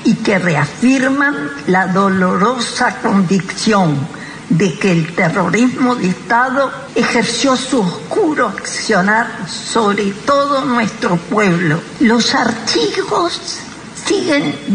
y que reafirman la dolorosa convicción de que el terrorismo de Estado ejerció su oscuro accionar sobre todo nuestro pueblo. Los archivos siguen